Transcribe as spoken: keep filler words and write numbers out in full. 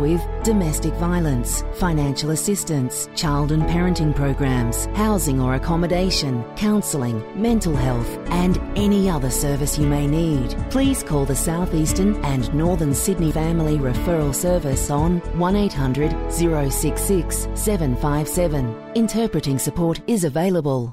with domestic violence, financial assistance, child and parenting programs, housing or accommodation, counselling, mental health and any other service you may need. Please call the South Eastern and Northern Sydney Family Referral Service on one eight hundred, zero six six, seven five seven. Interpreting support is available.